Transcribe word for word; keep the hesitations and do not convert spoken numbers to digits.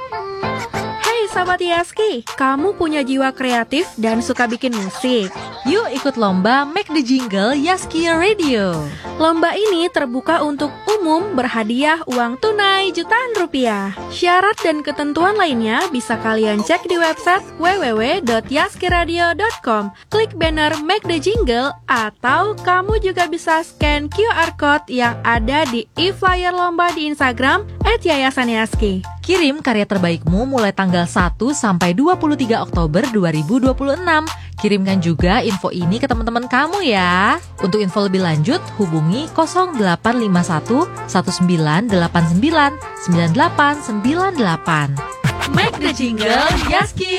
Hai Sahabat Yaski, kamu punya jiwa kreatif dan suka bikin musik? Yuk ikut lomba Make the Jingle Yaski Radio. Lomba ini terbuka untuk umum, berhadiah uang tunai jutaan rupiah. Syarat dan ketentuan lainnya bisa kalian cek di website w w w dot yaskiradio dot com. Klik banner Make the Jingle atau kamu juga bisa scan Q R code yang ada di e-flyer lomba di Instagram et yayasan yaski. Kirim karya terbaikmu mulai tanggal satu sampai dua puluh tiga Oktober dua ribu dua puluh enam. Kirimkan juga info ini ke teman-teman kamu ya. Untuk info lebih lanjut, hubungi nol delapan lima satu satu sembilan delapan sembilan sembilan delapan sembilan delapan. Make the Jingle Yaski